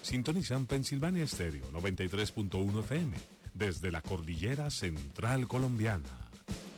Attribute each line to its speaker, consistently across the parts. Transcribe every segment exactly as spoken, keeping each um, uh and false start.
Speaker 1: Sintonizan Pensilvania Estéreo noventa y tres punto uno F M desde la cordillera central colombiana.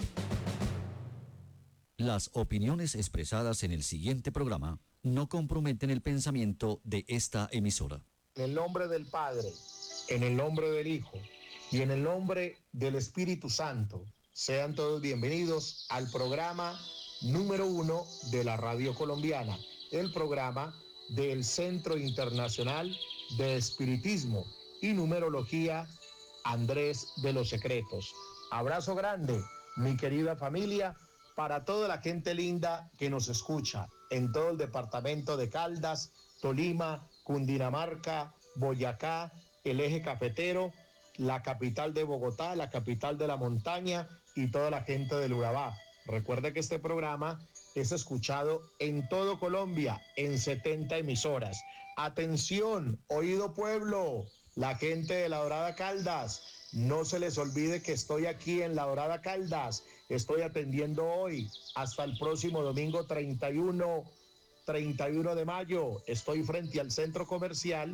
Speaker 2: Las opiniones expresadas en el siguiente programa no comprometen el pensamiento de esta emisora.
Speaker 3: En el nombre del Padre, en el nombre del Hijo y en el nombre del Espíritu Santo, sean todos bienvenidos al programa número uno de la radio colombiana, el programa del Centro Internacional de Espiritismo y Numerología Andrés de los Secretos. Abrazo grande, mi querida familia, para toda la gente linda que nos escucha en todo el departamento de Caldas, Tolima, Cundinamarca, Boyacá, el eje cafetero, la capital de Bogotá, la capital de la montaña y toda la gente del Urabá. Recuerde que este programa es escuchado en todo Colombia, en setenta emisoras. Atención, oído pueblo, la gente de La Dorada Caldas, no se les olvide que estoy aquí en La Dorada Caldas. Estoy atendiendo hoy hasta el próximo domingo treinta y uno de mayo. Estoy frente al centro comercial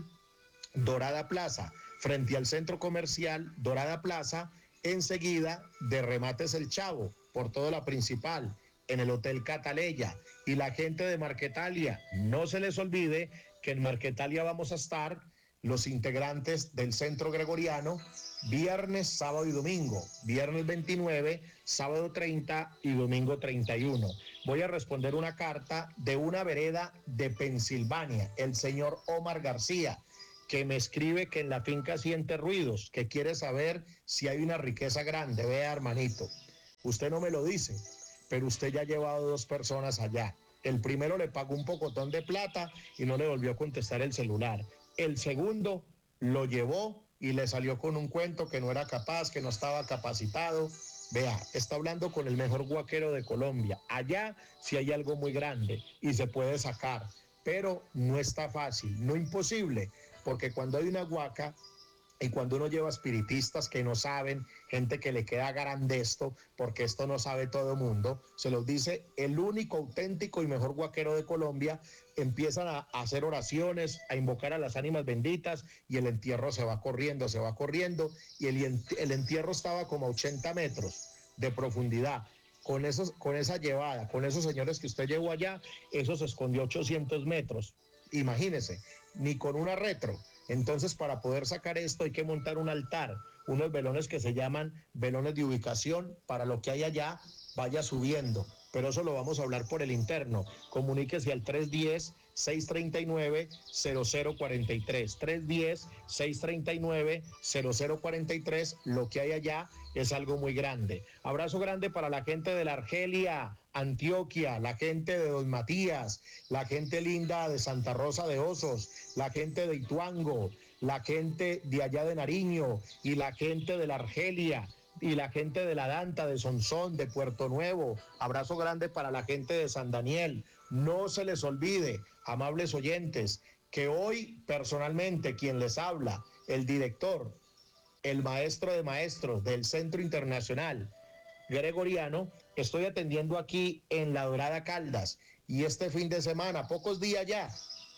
Speaker 3: Dorada Plaza, frente al centro comercial Dorada Plaza, enseguida de Remates El Chavo, por toda la principal, en el Hotel Cataleya. Y la gente de Marquetalia, no se les olvide que en Marquetalia vamos a estar los integrantes del Centro Gregoriano, viernes, sábado y domingo, viernes veintinueve, sábado treinta y domingo treinta y uno. Voy a responder una carta de una vereda de Pensilvania, el señor Omar García, que me escribe que en la finca siente ruidos, que quiere saber si hay una riqueza grande. Vea, hermanito, usted no me lo dice, pero usted ya ha llevado dos personas allá. El primero le pagó un pocotón de plata y no le volvió a contestar el celular. El segundo lo llevó y le salió con un cuento que no era capaz, que no estaba capacitado. Vea, está hablando con el mejor guaquero de Colombia. Allá sí hay algo muy grande y se puede sacar, pero no está fácil, no imposible, porque cuando hay una guaca y cuando uno lleva espiritistas que no saben, gente que le queda grande esto, porque esto no sabe todo mundo, se los dice el único auténtico y mejor guaquero de Colombia, empiezan a hacer oraciones, a invocar a las ánimas benditas y el entierro se va corriendo, se va corriendo y el, el entierro estaba como a ochenta metros de profundidad. Con, esos, con esa llevada, con esos señores que usted llevó allá, eso se escondió ochocientos metros. Imagínese, ni con una retro. Entonces, para poder sacar esto hay que montar un altar, unos velones que se llaman velones de ubicación, para lo que hay allá vaya subiendo, pero eso lo vamos a hablar por el interno. Comuníquese al tres uno cero, seis tres nueve, cero cero cuatro tres, tres uno cero, seis tres nueve, cero cero cuatro tres, lo que hay allá es algo muy grande. Abrazo grande para la gente de la Argelia, Antioquia, la gente de Don Matías, la gente linda de Santa Rosa de Osos, la gente de Ituango, la gente de allá de Nariño y la gente de la Argelia y la gente de la Danta, de Sonsón, de Puerto Nuevo. Abrazo grande para la gente de San Daniel. No se les olvide, amables oyentes, que hoy personalmente quien les habla, el director, el maestro de maestros del Centro Internacional Gregoriano, estoy atendiendo aquí en La Dorada Caldas, y este fin de semana, pocos días ya,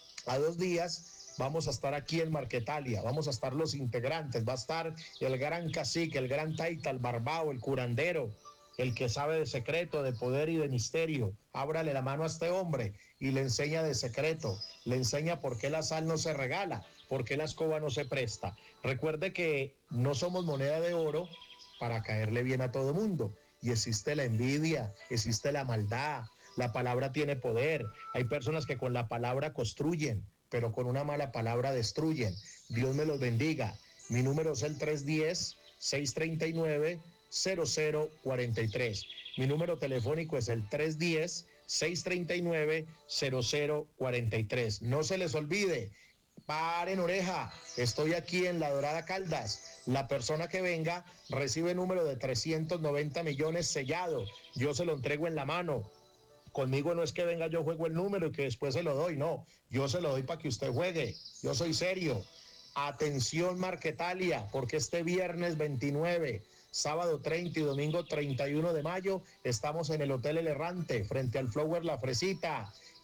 Speaker 3: a dos días, vamos a estar aquí en Marquetalia, vamos a estar los integrantes, va a estar el gran cacique, el gran taita, el barbao, el curandero, el que sabe de secreto, de poder y de misterio. Ábrale la mano a este hombre y le enseña de secreto, le enseña por qué la sal no se regala, por qué la escoba no se presta. Recuerde que no somos moneda de oro para caerle bien a todo mundo, y existe la envidia, existe la maldad. La palabra tiene poder. Hay personas que con la palabra construyen, pero con una mala palabra destruyen. Dios me los bendiga. Mi número es el tres uno cero, seis tres nueve, cero cero cuatro tres. Mi número telefónico es el tres uno cero, seis tres nueve, cero cero cuatro tres. No se les olvide, paren oreja, estoy aquí en La Dorada Caldas. La persona que venga recibe número de trescientos noventa millones sellado. Yo se lo entrego en la mano. Conmigo no es que venga yo juego el número y que después se lo doy, no. Yo se lo doy para que usted juegue. Yo soy serio. Atención Marquetalia, porque este viernes veintinueve, sábado treinta y domingo treinta y uno de mayo estamos en el Hotel El Errante, frente al Flower La Fresita.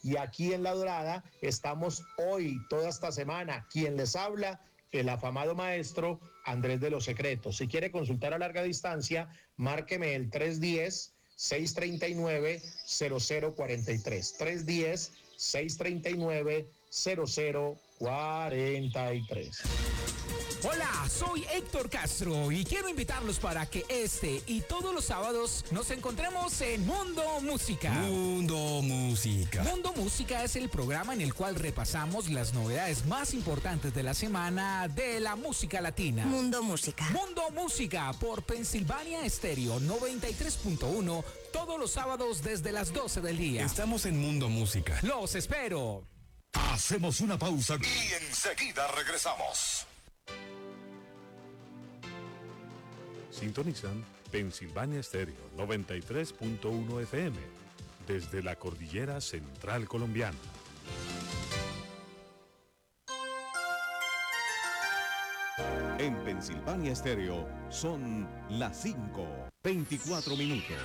Speaker 3: Y aquí en La Dorada estamos hoy, toda esta semana. Quien les habla, el afamado maestro Andrés de los Secretos. Si quiere consultar a larga distancia, márqueme el tres uno cero, seis tres nueve, cero cero cuatro tres. tres uno cero, seis tres nueve, cero cero cuatro tres.
Speaker 4: Hola, soy Héctor Castro y quiero invitarlos para que este y todos los sábados nos encontremos en Mundo Música.
Speaker 5: Mundo Música.
Speaker 4: Mundo Música es el programa en el cual repasamos las novedades más importantes de la semana de la música latina.
Speaker 6: Mundo Música.
Speaker 4: Mundo Música por Pensilvania Estéreo noventa y tres punto uno todos los sábados desde las doce del día.
Speaker 5: Estamos en Mundo Música.
Speaker 4: Los espero.
Speaker 7: Hacemos una pausa y enseguida regresamos.
Speaker 1: Sintonizan Pensilvania Estéreo noventa y tres punto uno F M desde la cordillera central colombiana.
Speaker 8: En Pensilvania Estéreo son las cinco, veinticuatro minutos.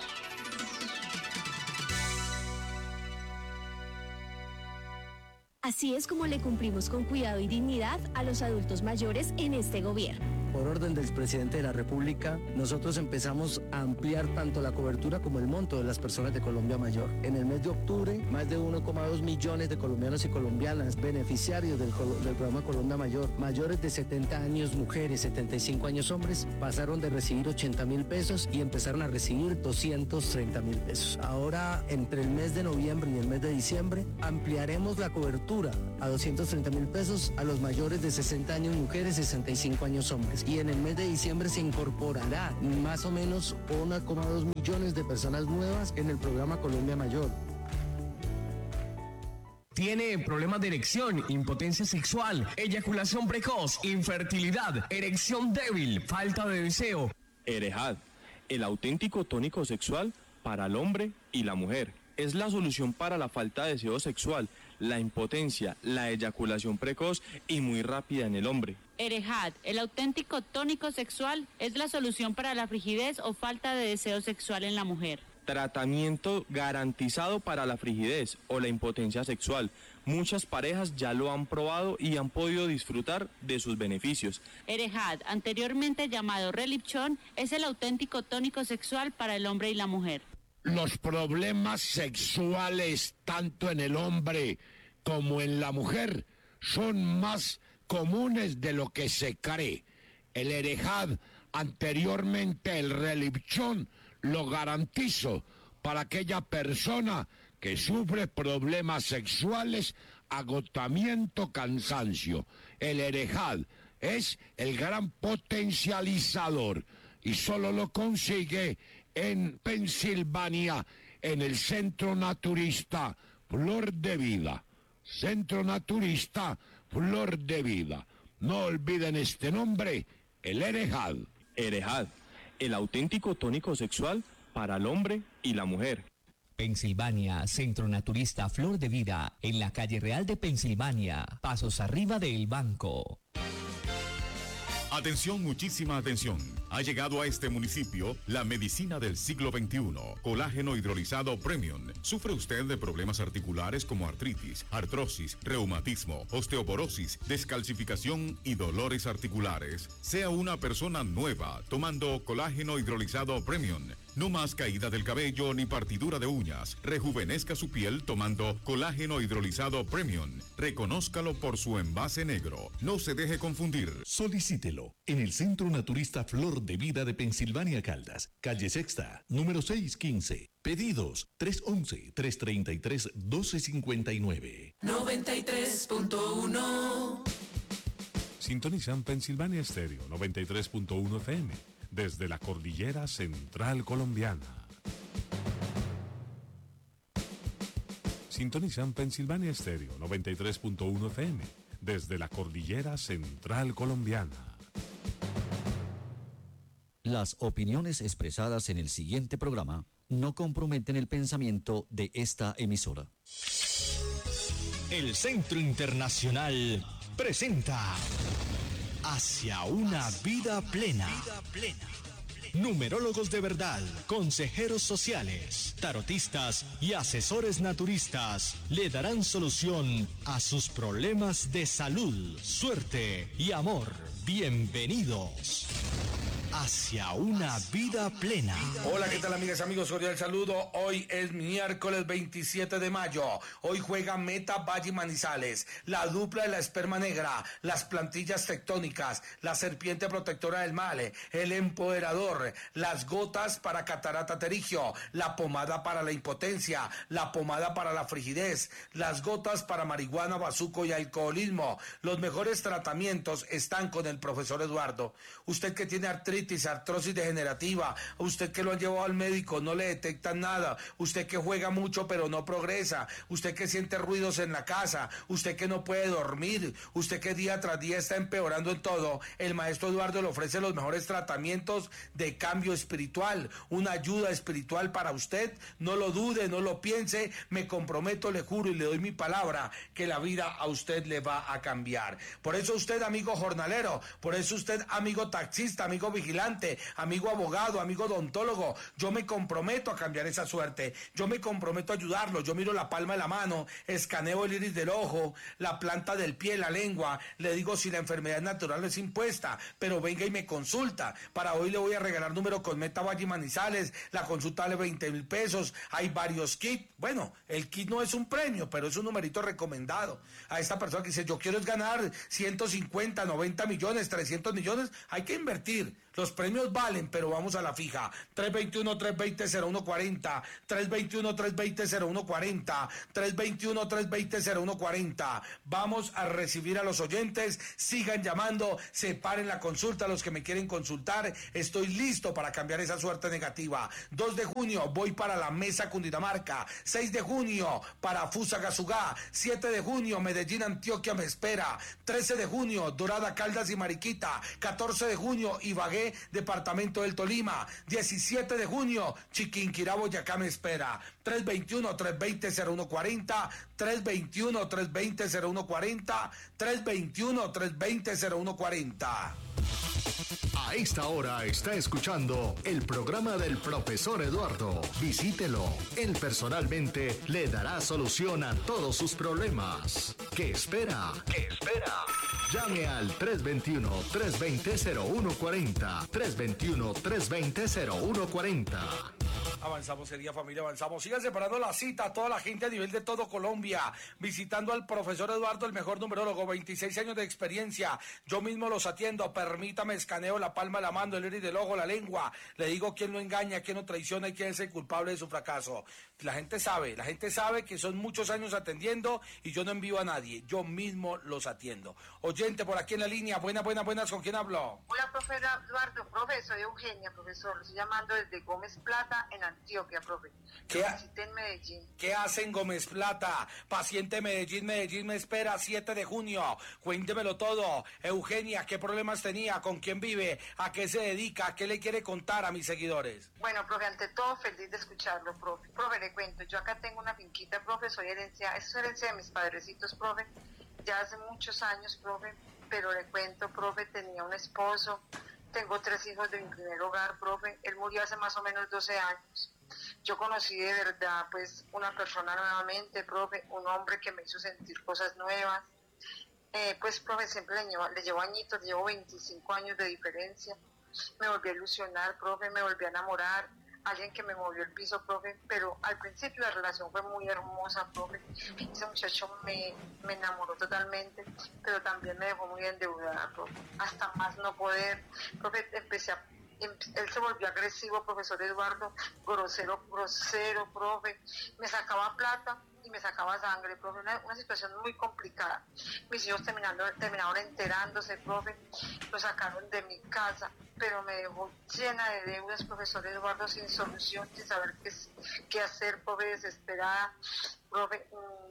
Speaker 9: Así es como le cumplimos con cuidado y dignidad a los adultos mayores en este gobierno.
Speaker 10: Por orden del presidente de la República, nosotros empezamos a ampliar tanto la cobertura como el monto de las personas de Colombia Mayor. En el mes de octubre, más de uno coma dos millones de colombianos y colombianas beneficiarios del, del programa Colombia Mayor, mayores de setenta años mujeres, setenta y cinco años hombres, pasaron de recibir ochenta mil pesos y empezaron a recibir doscientos treinta mil pesos. Ahora, entre el mes de noviembre y el mes de diciembre, ampliaremos la cobertura a doscientos treinta mil pesos a los mayores de sesenta años mujeres, sesenta y cinco años hombres. Y en el mes de diciembre se incorporará más o menos uno coma dos millones de personas nuevas en el programa Colombia Mayor.
Speaker 11: ¿Tiene problemas de erección, impotencia sexual, eyaculación precoz, infertilidad, erección débil, falta de deseo?
Speaker 12: Erejad, el auténtico tónico sexual para el hombre y la mujer. Es la solución para la falta de deseo sexual, la impotencia, la eyaculación precoz y muy rápida en el hombre.
Speaker 13: Erejad, el auténtico tónico sexual, es la solución para la frigidez o falta de deseo sexual en la mujer.
Speaker 12: Tratamiento garantizado para la frigidez o la impotencia sexual. Muchas parejas ya lo han probado y han podido disfrutar de sus beneficios.
Speaker 13: Erejad, anteriormente llamado Relipchon, es el auténtico tónico sexual para el hombre y la mujer.
Speaker 14: Los problemas sexuales, tanto en el hombre como en la mujer, son más comunes de lo que se cree. El Erejad, anteriormente el Relipchon, lo garantizo para aquella persona que sufre problemas sexuales, agotamiento, cansancio. El Erejad es el gran potencializador y solo lo consigue en Pensilvania, en el Centro Naturista Flor de Vida. Centro Naturista Flor de Vida. No olviden este nombre, el Erejad.
Speaker 12: Erejad, el auténtico tónico sexual para el hombre y la mujer.
Speaker 15: Pensilvania, Centro Naturista Flor de Vida, en la calle Real de Pensilvania, pasos arriba del banco.
Speaker 7: Atención, muchísima atención. Ha llegado a este municipio la medicina del siglo veintiuno, colágeno hidrolizado Premium. ¿Sufre usted de problemas articulares como artritis, artrosis, reumatismo, osteoporosis, descalcificación y dolores articulares? Sea una persona nueva tomando colágeno hidrolizado Premium. No más caída del cabello ni partidura de uñas. Rejuvenezca su piel tomando colágeno hidrolizado Premium. Reconózcalo por su envase negro. No se deje confundir.
Speaker 16: Solicítelo en el Centro Naturista Flor de Vida de Pensilvania Caldas, calle Sexta, número seiscientos quince. Pedidos tres once, tres treinta y tres, doce cincuenta y nueve.
Speaker 17: noventa y tres punto uno.
Speaker 1: Sintonizan Pensilvania Estéreo noventa y tres punto uno F M desde la cordillera central colombiana. Sintonizan Pensilvania Estéreo noventa y tres punto uno F M desde la cordillera central colombiana.
Speaker 2: Las opiniones expresadas en el siguiente programa no comprometen el pensamiento de esta emisora.
Speaker 18: El Centro Internacional presenta Hacia una vida plena. numerólogos de verdad, consejeros sociales, tarotistas y asesores naturistas le darán solución a sus problemas de salud, suerte y amor. Bienvenidos hacia una vida plena.
Speaker 6: Hola, ¿qué tal, amigas y amigos? Cordial saludo. Hoy es miércoles veintisiete de mayo. Hoy juega Meta Valle Manizales, la dupla de la esperma negra, las plantillas tectónicas, la serpiente protectora del mal, el empoderador, las gotas para catarata terigio, la pomada para la impotencia, la pomada para la frigidez, las gotas para marihuana, bazuco y alcoholismo. Los mejores tratamientos están con el profesor Eduardo. Usted que tiene artritis, artrosis degenerativa, usted que lo han llevado al médico, no le detectan nada, usted que juega mucho pero no progresa, usted que siente ruidos en la casa, usted que no puede dormir, usted que día tras día está empeorando en todo, el maestro Eduardo le ofrece los mejores tratamientos de cambio espiritual, una ayuda espiritual para usted. No lo dude, no lo piense, me comprometo, le juro y le doy mi palabra que la vida a usted le va a cambiar. Por eso usted, amigo jornalero, por eso usted, amigo taxista, amigo vigilante, amigo abogado, amigo odontólogo, yo me comprometo a cambiar esa suerte, yo me comprometo a ayudarlo. Yo miro la palma de la mano, escaneo el iris del ojo, la planta del pie, la lengua, le digo si la enfermedad natural es impuesta, pero venga y me consulta. Para hoy le voy a regalar número con Meta Valle Manizales, la consulta vale veinte mil pesos, hay varios kits. Bueno, el kit no es un premio, pero es un numerito recomendado. A esta persona que dice, yo quiero es ganar ciento cincuenta, noventa millones, trescientos millones, hay que invertir. Los premios valen, pero vamos a la fija. tres dos uno, tres dos cero, cero uno cuatro cero, tres dos uno, tres dos cero, cero uno cuatro cero, tres dos uno, tres dos cero, cero uno cuatro cero. Vamos a recibir a los oyentes, sigan llamando, separen la consulta a los que me quieren consultar. Estoy listo para cambiar esa suerte negativa. dos de junio voy para la Mesa Cundinamarca, seis de junio para Fusagasugá, siete de junio Medellín, Antioquia me espera, trece de junio Dorada, Caldas y Mariquita, catorce de junio Ibagué, departamento del Tolima, diecisiete de junio Chiquinquirá, Boyacá me espera. tres dos uno, tres dos cero, cero uno cuatro cero, tres dos uno, tres dos cero, cero uno cuatro cero, tres dos uno, tres dos cero, cero uno cuatro cero.
Speaker 19: A esta hora está escuchando el programa del profesor Eduardo. Visítelo. Él personalmente le dará solución a todos sus problemas. ¿Qué espera? ¿Qué espera? Llame al tres dos uno, tres dos cero, cero uno cuatro cero, tres dos uno, tres dos cero, cero uno cuatro cero.
Speaker 6: Avanzamos, sería familia, avanzamos. Sigan separando la cita a toda la gente a nivel de todo Colombia, visitando al profesor Eduardo, el mejor numerólogo, veintiséis años de experiencia. Yo mismo los atiendo, permítame, escaneo la palma de la mano, el iris del ojo, la lengua. Le digo quién lo engaña, quién lo traiciona y quién es el culpable de su fracaso. La gente sabe, la gente sabe que son muchos años atendiendo y yo no envío a nadie, yo mismo los atiendo. Oyente por aquí en la línea, buenas, buenas, buenas, ¿con quién hablo?
Speaker 20: Hola, profe Eduardo, profe, soy Eugenia, profesor, lo estoy llamando desde Gómez Plata, en Antioquia, profe.
Speaker 6: ¿Qué,
Speaker 20: en Medellín.
Speaker 6: ¿Qué hace en Gómez Plata? Paciente Medellín, Medellín me espera, siete de junio. Cuéntemelo todo. Eugenia, ¿qué problemas tenía? ¿Con quién vive? ¿A qué se dedica? ¿A qué le quiere contar a mis seguidores?
Speaker 20: Bueno, profe, ante todo, feliz de escucharlo, profe. Profe, le cuento, yo acá tengo una finquita, profe, soy herencia, es herencia de mis padrecitos, profe, ya hace muchos años, profe, pero le cuento, profe, tenía un esposo, tengo tres hijos de mi primer hogar, profe, él murió hace más o menos doce años. Yo conocí de verdad, pues, una persona nuevamente, profe, un hombre que me hizo sentir cosas nuevas. Eh, pues, profe, siempre le llevo, le llevo añitos, le llevo veinticinco años de diferencia. Me volví a ilusionar, profe, me volví a enamorar. Alguien que me movió el piso, profe, pero al principio la relación fue muy hermosa, profe. Ese muchacho me, me enamoró totalmente, pero también me dejó muy endeudada, profe. Hasta más no poder. Profe, empecé a él se volvió agresivo, profesor Eduardo, grosero, grosero, profe, me sacaba plata y me sacaba sangre, profe, una, una situación muy complicada. Mis hijos terminando, terminaron enterándose, profe, lo sacaron de mi casa, pero me dejó llena de deudas, profesor Eduardo, sin solución, sin saber qué, qué hacer, profe, desesperada, profe,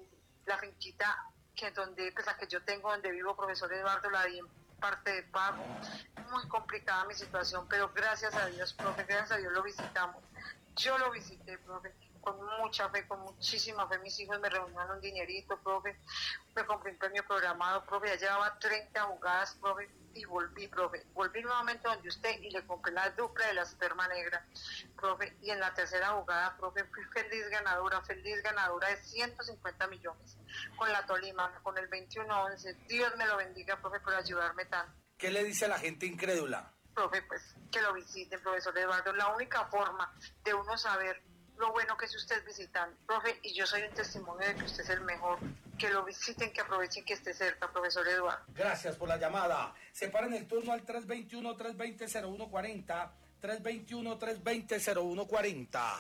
Speaker 20: la finquita que donde, pues la que yo tengo, donde vivo, profesor Eduardo, la di en parte de pago, muy complicada mi situación, pero gracias a Dios, profe, gracias a Dios lo visitamos. Yo lo visité, profe, con mucha fe, con muchísima fe. Mis hijos me reunieron un dinerito, profe, me compré un premio programado, profe, ya llevaba treinta jugadas, profe, y volví, profe. Volví nuevamente donde usted y le compré la dupla de la esperma negra, profe. Y en la tercera jugada, profe, fui feliz ganadora, feliz ganadora de ciento cincuenta millones con la Tolima, con el veintiuno once. Dios me lo bendiga, profe, por ayudarme tanto.
Speaker 6: ¿Qué le dice a la gente incrédula?
Speaker 20: Profe, pues que lo visiten, profesor Eduardo. La única forma de uno saber lo bueno que es usted visitando, profe, y yo soy un testimonio de que usted es el mejor. Que lo visiten, que aprovechen que esté cerca, profesor Eduardo.
Speaker 6: Gracias por la llamada. Separen el turno al tres veintiuno, tres veinte, cero uno cuarenta, tres veintiuno, tres veinte, cero uno cuarenta.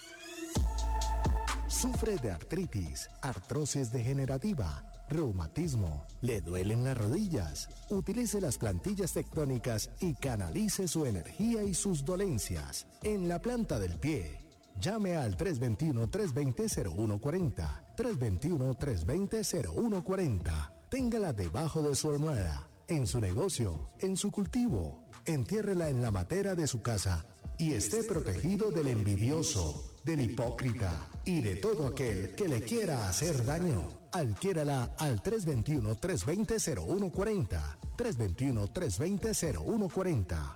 Speaker 19: Sufre de artritis, artrosis degenerativa, reumatismo, le duelen las rodillas. Utilice las plantillas tectónicas y canalice su energía y sus dolencias en la planta del pie. Llame al tres veintiuno, tres veinte, cero uno cuarenta, tres veintiuno, tres veinte, cero uno cuarenta. Téngala debajo de su almohada, en su negocio, en su cultivo. Entiérrela en la matera de su casa y esté protegido del envidioso, del hipócrita y de todo aquel que le quiera hacer daño. Adquiérala al tres veintiuno, tres veinte, cero uno cuarenta, tres veintiuno, tres veinte, cero uno cuarenta.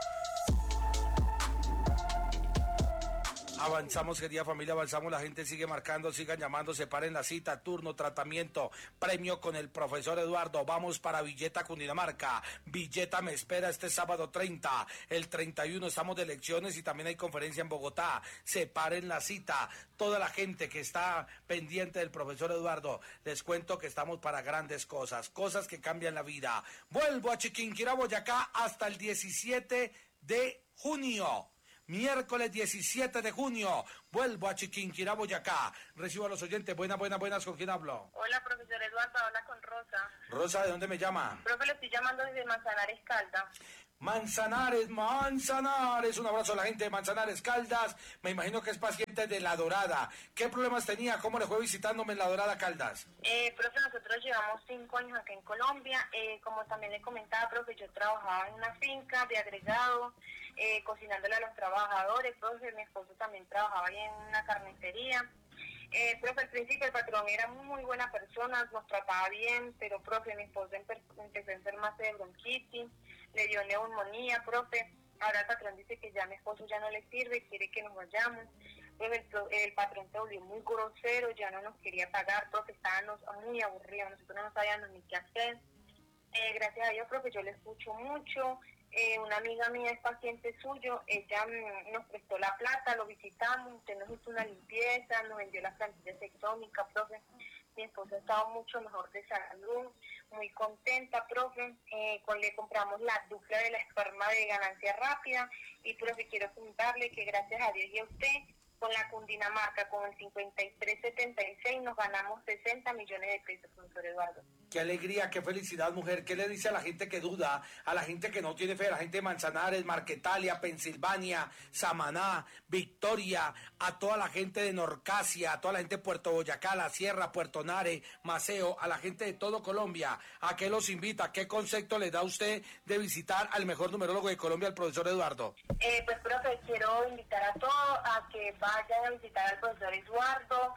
Speaker 6: Avanzamos, querida familia, avanzamos, la gente sigue marcando, sigan llamando, separen la cita, turno, tratamiento, premio con el profesor Eduardo. Vamos para Villeta, Cundinamarca. Villeta me espera este sábado treinta, el treinta y uno estamos de elecciones y también hay conferencia en Bogotá. Separen la cita. Toda la gente que está pendiente del profesor Eduardo, les cuento que estamos para grandes cosas, cosas que cambian la vida. Vuelvo a Chiquinquirá, Boyacá, hasta el diecisiete de junio. Miércoles diecisiete de junio, vuelvo a Chiquinquirá, Boyacá. Recibo a los oyentes. Buenas, buenas, buenas. ¿Con quién hablo?
Speaker 21: Hola, profesor Eduardo. Habla con Rosa.
Speaker 6: Rosa, ¿de dónde me llama?
Speaker 21: Profe, le estoy llamando desde Manzanares, Caldas.
Speaker 6: Manzanares, Manzanares. Un abrazo a la gente de Manzanares, Caldas. Me imagino que es paciente de La Dorada. ¿Qué problemas tenía? ¿Cómo le fue visitándome en La Dorada, Caldas?
Speaker 21: Eh, profe, nosotros llevamos cinco años acá en Colombia. Eh, como también le comentaba, profe, yo trabajaba en una finca de agregado, eh, cocinándole a los trabajadores. Profe, mi esposo también trabajaba ahí en una carnicería. Eh, profe, al principio el patrón era muy buena persona, nos trataba bien, pero, profe, mi esposo empezó a enfermarse de bronquitis, le dio neumonía, profe. Ahora el patrón dice que ya mi esposo ya no le sirve, quiere que nos vayamos. Profe, el, el patrón se volvió muy grosero, ya no nos quería pagar, profe, estábamos muy aburridos, nosotros no sabíamos ni qué hacer. Eh, gracias a Dios, profe, yo le escucho mucho. Eh, una amiga mía es paciente suyo, ella mm, nos prestó la plata, lo visitamos, usted nos hizo una limpieza, nos vendió las plantillas tectónicas, profe. Mi esposa ha estado mucho mejor de salud, muy contenta, profe. Eh, con, le compramos la dupla de la esperma de ganancia rápida y, profe, quiero contarle que gracias a Dios y a usted, con la Cundinamarca, con el cincuenta y tres setenta y seis, nos ganamos sesenta millones de pesos, profesor Eduardo.
Speaker 6: Qué alegría, qué felicidad, mujer. ¿Qué le dice a la gente que duda, a la gente que no tiene fe, a la gente de Manzanares, Marquetalia, Pensilvania, Samaná, Victoria, a toda la gente de Norcasia, a toda la gente de Puerto Boyacá, La Sierra, Puerto Nare, Maceo, a la gente de todo Colombia? ¿A qué los invita? ¿Qué concepto le da a usted de visitar al mejor numerólogo de Colombia, el profesor Eduardo?
Speaker 21: Eh, pues, profe, quiero invitar a todos a que vayan a visitar al profesor Eduardo,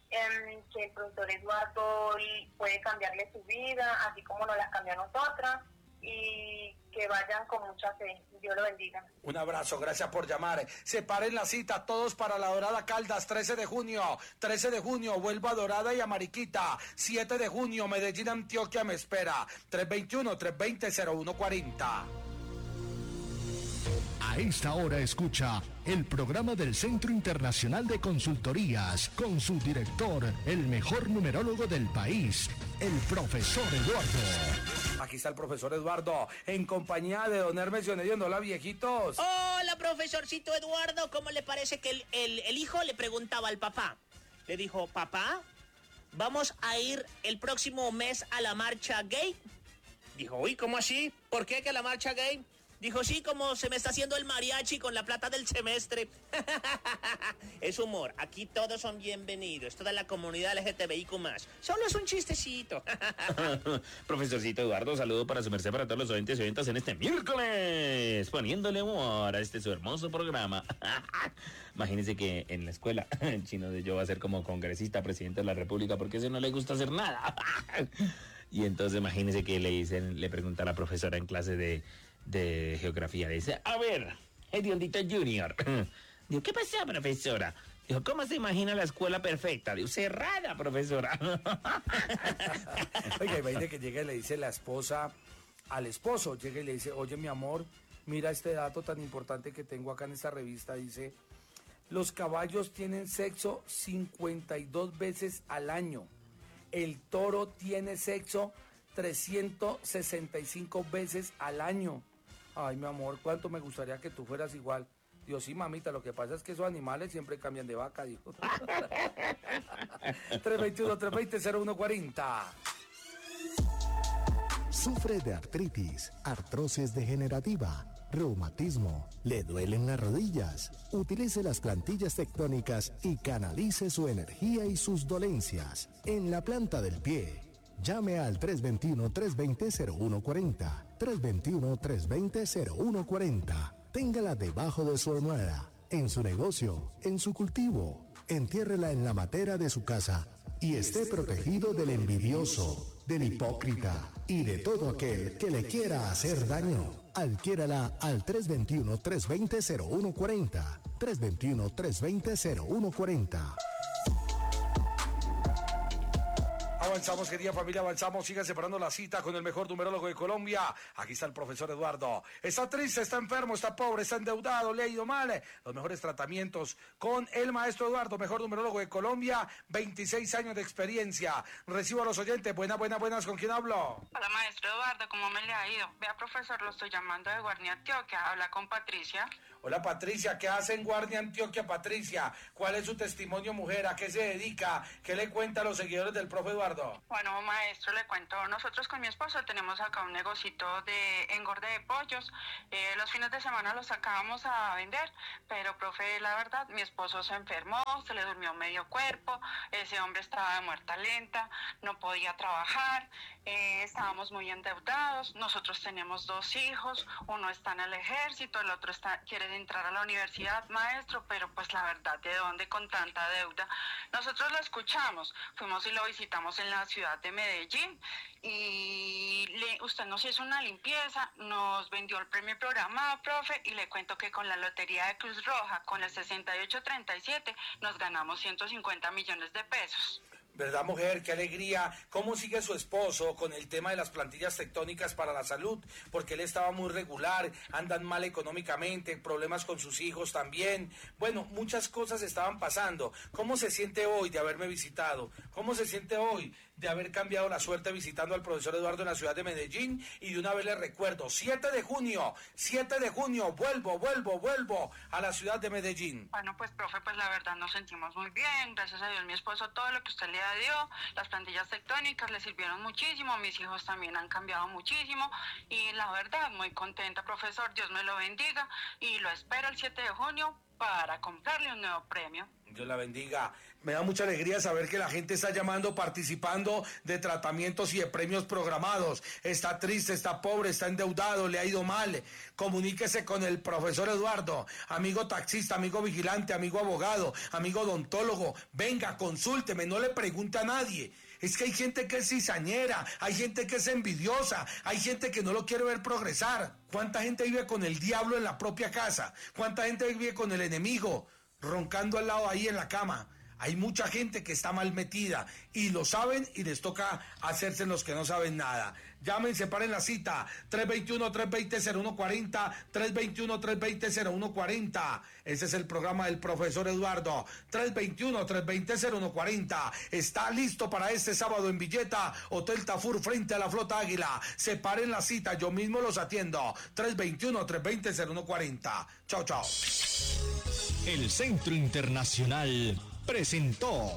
Speaker 21: eh, que el profesor Eduardo puede cambiarle su vida, así como nos las cambió a nosotras, y que vayan con mucha fe. Dios lo bendiga.
Speaker 6: Un abrazo, gracias por llamar. Separen la cita, todos para La Dorada, Caldas, trece de junio. trece de junio, vuelvo a Dorada y a Mariquita. siete de junio, Medellín, Antioquia me espera. tres veintiuno, tres veinte, cero uno cuarenta.
Speaker 18: A esta hora escucha el programa del Centro Internacional de Consultorías con su director, el mejor numerólogo del país, el profesor Eduardo.
Speaker 6: Aquí está el profesor Eduardo, en compañía de don Hermes Dionedio. Hola, viejitos.
Speaker 22: Hola, profesorcito Eduardo. ¿Cómo le parece que el, el, el hijo le preguntaba al papá? Le dijo, papá, ¿vamos a ir el próximo mes a la marcha gay? Dijo, uy, ¿cómo así? ¿Por qué que a la marcha gay? Dijo, sí, como se me está haciendo el mariachi con la plata del semestre. Es humor, aquí todos son bienvenidos, toda la comunidad L G T B I Q más. Solo es un chistecito.
Speaker 23: Profesorcito Eduardo, saludo para su merced, para todos los oyentes y oyentas en este miércoles, poniéndole humor a este su hermoso programa. Imagínense que en la escuela, el chino de yo va a ser como congresista, presidente de la república, porque a ese no le gusta hacer nada. Y entonces imagínese que le dicen, le pregunta a la profesora en clase de, de geografía, le dice, a ver, Hediondito Junior. Digo, ¿qué pasa, profesora? Dijo, ¿cómo se imagina la escuela perfecta? Digo, cerrada, profesora.
Speaker 6: Oiga, imagínate que llega y le dice la esposa al esposo, llega y le dice, oye, mi amor, mira este dato tan importante que tengo acá en esta revista, dice, los caballos tienen sexo cincuenta y dos veces al año, el toro tiene sexo trescientas sesenta y cinco veces al año. Ay, mi amor, cuánto me gustaría que tú fueras igual. Dios, sí, mamita, lo que pasa es que esos animales siempre cambian de vaca, dijo. tres veintiuno, tres veinte, cero uno cuarenta.
Speaker 19: Sufre de artritis, artrosis degenerativa, reumatismo, le duelen las rodillas. Utilice las plantillas tectónicas y canalice su energía y sus dolencias en la planta del pie. Llame al tres dos uno, tres dos cero, cero uno cuatro cero, tres dos uno, tres dos cero, cero uno cuatro cero. Téngala debajo de su almohada, en su negocio, en su cultivo. Entiérrela en la matera de su casa y esté protegido del envidioso, del hipócrita y de todo aquel que le quiera hacer daño. Adquiérala al tres dos uno, tres dos cero, cero uno cuatro cero, tres dos uno, tres dos cero, cero uno cuatro cero.
Speaker 6: Avanzamos, querida familia, avanzamos. Sigan separando la cita con el mejor numerólogo de Colombia. Aquí está el profesor Eduardo. Está triste, está enfermo, está pobre, está endeudado, le ha ido mal. Los mejores tratamientos con el maestro Eduardo, mejor numerólogo de Colombia. veintiséis años de experiencia. Recibo a los oyentes. Buenas, buenas, buenas. ¿Con quién hablo?
Speaker 3: Hola, maestro Eduardo. ¿Cómo me le ha ido? Vea, profesor, lo estoy llamando de Guardia Antioquia. Habla con Patricia.
Speaker 6: Hola, Patricia. ¿Qué hace en Guardia Antioquia, Patricia? ¿Cuál es su testimonio, mujer? ¿A qué se dedica? ¿Qué le cuenta a los seguidores del profe Eduardo?
Speaker 3: Bueno, maestro, le cuento, nosotros con mi esposo tenemos acá un negocito de engorde de pollos. Eh, los fines de semana los sacábamos a vender, pero, profe, la verdad, mi esposo se enfermó, se le durmió medio cuerpo, ese hombre estaba de muerta lenta, no podía trabajar, eh, estábamos muy endeudados, nosotros tenemos dos hijos, uno está en el ejército, el otro está, quiere entrar a la universidad, maestro, pero pues la verdad, ¿de dónde con tanta deuda? Nosotros lo escuchamos, fuimos y lo visitamos en la ciudad de Medellín y le, usted nos hizo una limpieza, nos vendió el premio programado, profe, y le cuento que con la lotería de Cruz Roja, con el sesenta y ocho treinta y siete, nos ganamos ciento cincuenta millones de pesos.
Speaker 6: ¿Verdad, mujer? ¡Qué alegría! ¿Cómo sigue su esposo con el tema de las plantillas tectónicas para la salud? Porque él estaba muy regular, andan mal económicamente, problemas con sus hijos también. Bueno, muchas cosas estaban pasando. ¿Cómo se siente hoy de haberme visitado? ¿Cómo se siente hoy de haber cambiado la suerte visitando al profesor Eduardo en la ciudad de Medellín? Y de una vez le recuerdo, siete de junio, siete de junio, vuelvo, vuelvo, vuelvo a la ciudad de Medellín.
Speaker 3: Bueno, pues, profe, pues la verdad nos sentimos muy bien, gracias a Dios mi esposo todo lo que usted le dio, las plantillas tectónicas le sirvieron muchísimo, mis hijos también han cambiado muchísimo y la verdad muy contenta, profesor, Dios me lo bendiga y lo espero el siete de junio para comprarle un nuevo premio.
Speaker 6: Dios la bendiga. Me da mucha alegría saber que la gente está llamando, participando de tratamientos y de premios programados. Está triste, está pobre, está endeudado, le ha ido mal. Comuníquese con el profesor Eduardo, amigo taxista, amigo vigilante, amigo abogado, amigo odontólogo. Venga, consúlteme, no le pregunte a nadie. Es que hay gente que es cizañera, hay gente que es envidiosa, hay gente que no lo quiere ver progresar. ¿Cuánta gente vive con el diablo en la propia casa? ¿Cuánta gente vive con el enemigo roncando al lado ahí en la cama? Hay mucha gente que está mal metida y lo saben y les toca hacerse los que no saben nada. Llamen, separen la cita. tres dos uno, tres dos cero, cero uno cuatro cero, tres dos uno, tres dos cero, cero uno cuatro cero. Ese es el programa del profesor Eduardo. tres dos uno, tres dos cero, cero uno cuatro cero. Está listo para este sábado en Villeta, Hotel Tafur frente a la Flota Águila. Separen la cita, yo mismo los atiendo. tres dos uno, tres dos cero, cero uno cuatro cero. Chao, chao.
Speaker 18: El Centro Internacional presentó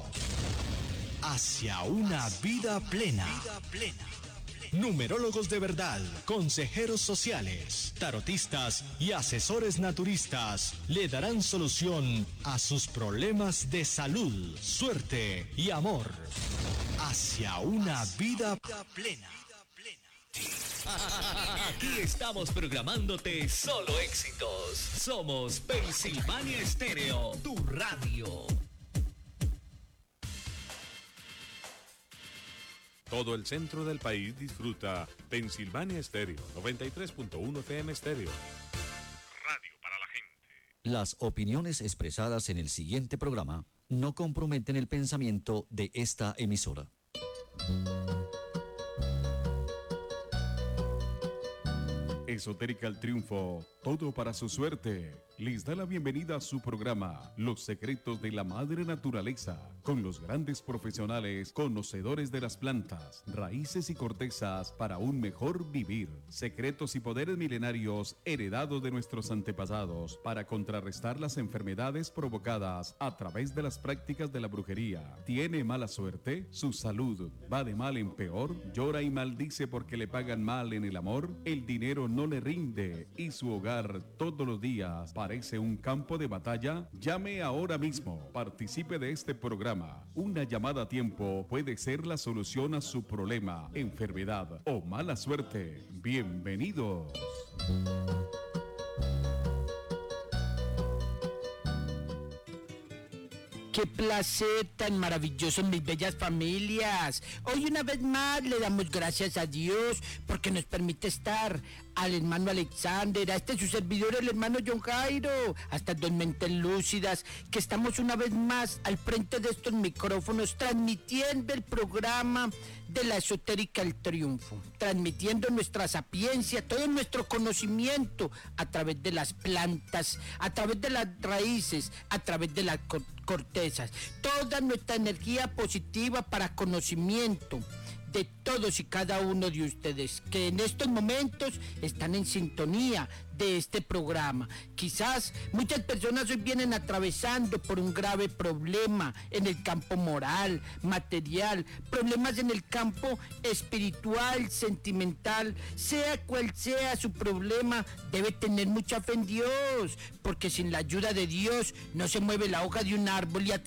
Speaker 18: Hacia una vida plena. Numerólogos de verdad, consejeros sociales, tarotistas y asesores naturistas le darán solución a sus problemas de salud, suerte y amor. Hacia una vida plena.
Speaker 15: Aquí estamos programándote solo éxitos. Somos Pensilvania Estéreo, tu radio.
Speaker 1: Todo el centro del país disfruta Pensilvania Estéreo, noventa y tres punto uno F M Estéreo. Radio para la gente.
Speaker 2: Las opiniones expresadas en el siguiente programa no comprometen el pensamiento de esta emisora.
Speaker 4: Esotérica al Triunfo, todo para su suerte. Les da la bienvenida a su programa, Los Secretos de la Madre Naturaleza, con los grandes profesionales, conocedores de las plantas, raíces y cortezas para un mejor vivir. Secretos y poderes milenarios heredados de nuestros antepasados para contrarrestar las enfermedades provocadas a través de las prácticas de la brujería. ¿Tiene mala suerte? ¿Su salud va de mal en peor? ¿Llora y maldice porque le pagan mal en el amor? ¿El dinero no le rinde y su hogar todos los días parece un campo de batalla? Llame ahora mismo. Participe de este programa. Una llamada a tiempo puede ser la solución a su problema, enfermedad o mala suerte. Bienvenidos.
Speaker 5: ¡Qué placer tan maravilloso, mis bellas familias! Hoy una vez más le damos gracias a Dios porque nos permite estar al hermano Alexander, a este su servidor, el hermano John Jairo, hasta dos mentes lúcidas, que estamos una vez más al frente de estos micrófonos transmitiendo el programa de la Esotérica al Triunfo, transmitiendo nuestra sapiencia, todo nuestro conocimiento a través de las plantas, a través de las raíces, a través de las co- cortezas, toda nuestra energía positiva para conocimiento de todos y cada uno de ustedes que en estos momentos están en sintonía de este programa. Quizás muchas personas hoy vienen atravesando por un grave problema en el campo moral, material, problemas en el campo espiritual, sentimental, sea cual sea su problema, debe tener mucha fe en Dios, porque sin la ayuda de Dios no se mueve la hoja de un árbol y a